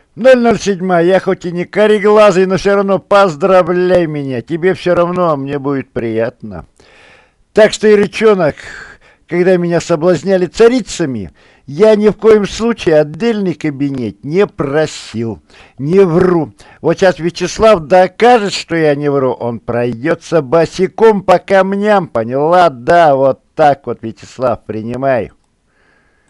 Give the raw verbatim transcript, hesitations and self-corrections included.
ноль ноль семь, я хоть и не кореглазый, но все равно поздравляй меня. Тебе все равно, а мне будет приятно. Так что, и речонок, когда меня соблазняли царицами, я ни в коем случае отдельный кабинет не просил. Не вру. Вот сейчас Вячеслав докажет, что я не вру. Он пройдется босиком по камням, поняла? Да, вот так вот, Вячеслав, принимай.